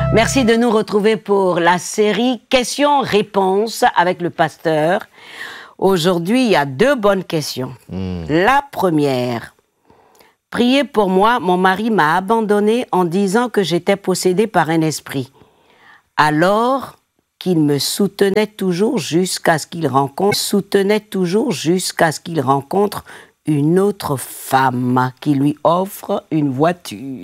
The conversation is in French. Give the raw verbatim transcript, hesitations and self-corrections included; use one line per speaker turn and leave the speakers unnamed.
Merci de nous retrouver pour la série questions-réponses avec le pasteur. Aujourd'hui, il y a deux bonnes questions. Mmh. La première, priez pour moi, mon mari m'a abandonnée en disant que j'étais possédée par un esprit. Alors qu'il me soutenait toujours jusqu'à ce qu'il rencontre, soutenait toujours jusqu'à ce qu'il rencontre une autre femme qui lui offre une voiture.